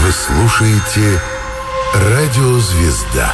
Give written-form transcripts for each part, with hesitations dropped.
Вы слушаете «Радио Звезда».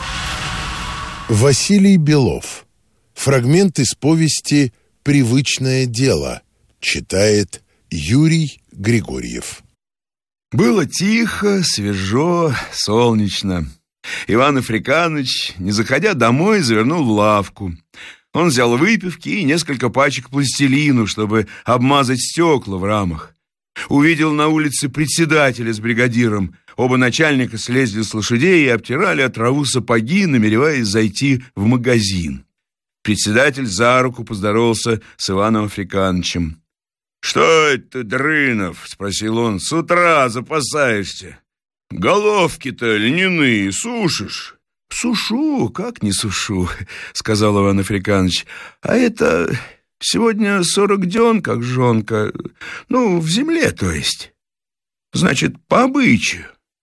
Василий Белов. Фрагмент из повести «Привычное дело». Читает Юрий Григорьев. Было тихо, свежо, солнечно. Иван Африканыч, не заходя домой, завернул в лавку. Он взял выпивки и несколько пачек пластилину, чтобы обмазать стекла в рамах. Увидел на улице председателя с бригадиром. Оба начальника слезли с лошадей и обтирали от траву сапоги, намереваясь зайти в магазин. Председатель за руку поздоровался с Иваном Африканычем. «Что это, Дрынов?» — спросил он. «С утра запасаешься. Головки-то льняные сушишь?» «Сушу, как не сушу», — сказал Иван Африканыч. «А это сегодня 40 дён, как жонка. Ну, в земле, то есть. Значит, по обычаю».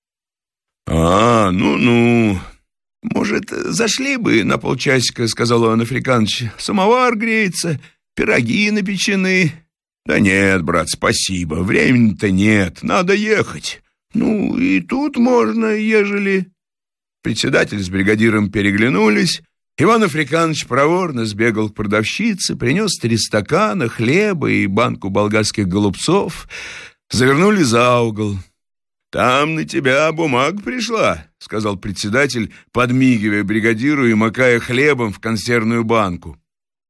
Ну. «Может, зашли бы на полчасика», — сказал Иван Африканыч. «Самовар греется, пироги напечены». «Да нет, брат, спасибо, времени-то нет, надо ехать». «Ну, и тут можно, ежели...» Председатель с бригадиром переглянулись. Иван Африканыч проворно сбегал к продавщице, принес 3 стакана, хлеба и банку болгарских голубцов. Завернули за угол. «Там на тебя бумага пришла», — сказал председатель, подмигивая бригадиру и макая хлебом в консервную банку.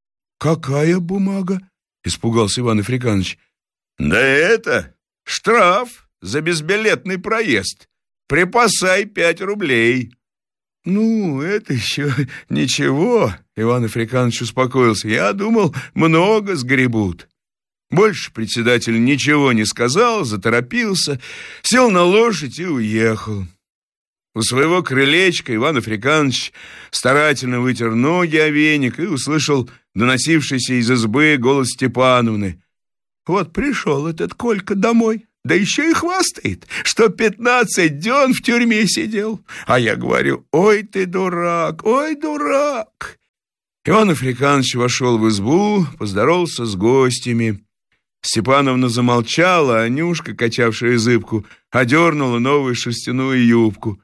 «Какая бумага?» — испугался Иван Африканыч. «Да это штраф за безбилетный проезд. Припасай 5 рублей». «Ну, это еще ничего», — Иван Африканыч успокоился. «Я думал, много сгребут». Больше председатель ничего не сказал, заторопился, сел на лошадь и уехал. У своего крылечка Иван Африканыч старательно вытер ноги о веник и услышал доносившийся из избы голос Степановны. «Вот пришел этот Колька домой, да еще и хвастает, что 15 дён в тюрьме сидел. А я говорю, ой ты дурак, ой дурак». Иван Африканыч вошел в избу, поздоровался с гостями. Степановна замолчала, а Нюшка, качавшая зыбку, одернула новую шерстяную юбку.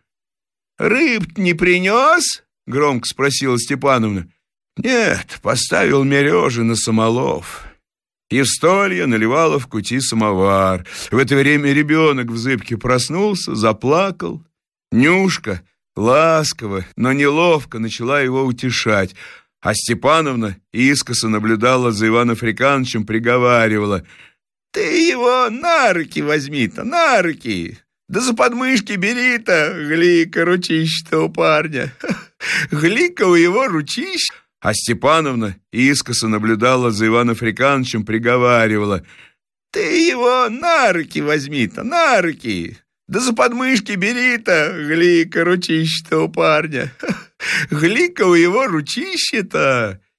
«Рыб не принес?» — громко спросила Степановна. «Нет, поставил мережи на самолов». Евстолья наливала в кути самовар. В это время ребенок в зыбке проснулся, заплакал. Нюшка ласково, но неловко начала его утешать, а Степановна искоса наблюдала за Иваном Африканычем, приговаривала: «Ты его на руки возьми-то, на руки! Да за подмышки бери-то, глика, ручище-то у парня! Глика у его ручище!» А Степановна искоса наблюдала за Иваном Африканычем, приговаривала: «Ты его на руки возьми-то, на руки! Да за подмышки бери-то, глика, ручище-то у парня! Глика у его ручище-то!»